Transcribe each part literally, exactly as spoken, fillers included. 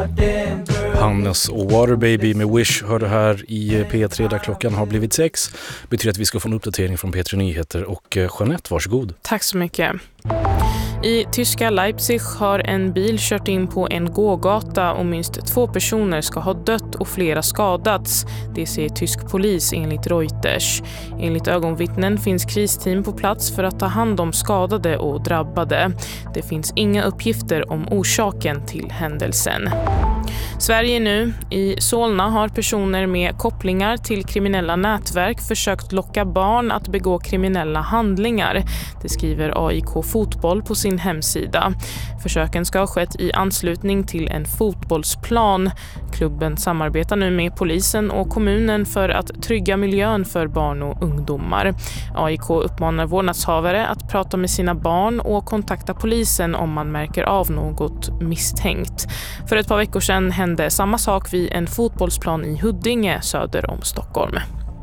Hannes och Waterbaby med Wish hörde här i P tre där klockan har blivit sex. Betyder att vi ska få en uppdatering från P tre Nyheter. Och Jeanette, varsågod. Tack så mycket. I tyska Leipzig har en bil kört in på en gågata och minst två personer ska ha dött och flera skadats. Det säger tysk polis enligt Reuters. Enligt ögonvittnen finns kristeam på plats för att ta hand om skadade och drabbade. Det finns inga uppgifter om orsaken till händelsen. Sverige nu. I Solna har personer med kopplingar till kriminella nätverk försökt locka barn att begå kriminella handlingar. Det skriver A I K Fotboll på sin hemsida. Försöken ska ha skett i anslutning till en fotbollsplan. Klubben samarbetar nu med polisen och kommunen för att trygga miljön för barn och ungdomar. A I K uppmanar vårdnadshavare att prata med sina barn och kontakta polisen om man märker av något misstänkt. För ett par veckor sedan hände samma sak vid en fotbollsplan i Huddinge söder om Stockholm.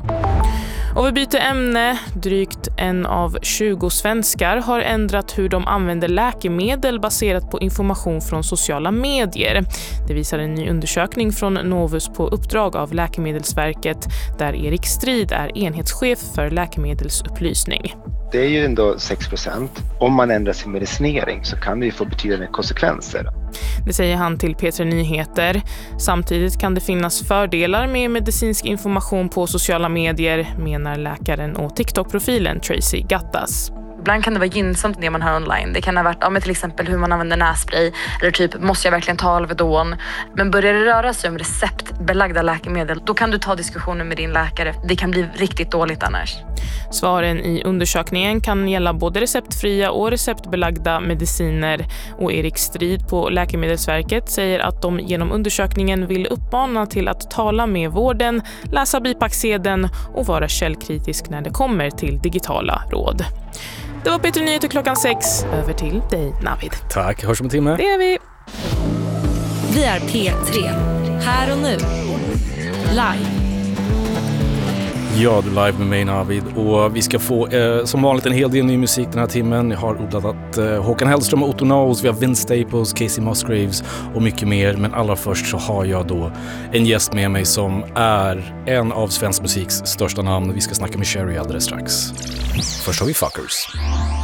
Och vi byter ämne. Drygt en av tjugo svenskar har ändrat hur de använder läkemedel baserat på information från sociala medier. Det visar en ny undersökning från Novus på uppdrag av Läkemedelsverket, där Erik Strid är enhetschef för läkemedelsupplysning. Det är ju ändå sex procent. Om man ändrar sin medicinering så kan det ju få betydande konsekvenser. Det säger han till P tre Nyheter. Samtidigt kan det finnas fördelar med medicinsk information på sociala medier, menar läkaren och TikTok-profilen Tracy Gattas. Ibland kan det vara gynnsamt det man hör online. Det kan ha varit ja, till exempel hur man använder nässpray. Eller typ, måste jag verkligen ta Alvedon? Men börjar det röra sig om receptbelagda läkemedel, då kan du ta diskussioner med din läkare. Det kan bli riktigt dåligt annars. Svaren i undersökningen kan gälla både receptfria och receptbelagda mediciner. Och Erik Strid på Läkemedelsverket säger att de genom undersökningen vill uppmana till att tala med vården, läsa bipacksedeln och vara källkritisk när det kommer till digitala råd. Det var P tre Nyheter klockan sex. Över till dig, Navid. Tack, hörs om en timme. Det är vi. Vi är P tre. Här och nu. Live. Ja, du live med mig, Navid. Och vi ska få eh, som vanligt en hel del ny musik den här timmen. Jag har odlat eh, Håkan Hellström och Otto Knowles. Vi har Vince Staples, Casey Musgraves och mycket mer. Men allra först så har jag då en gäst med mig som är en av svensk musiks största namn. Vi ska snacka med Cherry alldeles strax. Först har vi Fuckers.